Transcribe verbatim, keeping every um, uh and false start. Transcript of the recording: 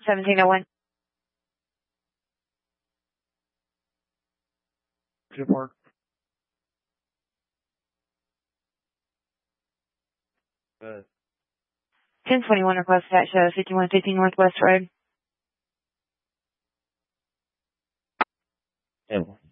seventeen oh one. Good work. Good. ten twenty-one request at show fifty-one fifty Northwest Road. Yeah.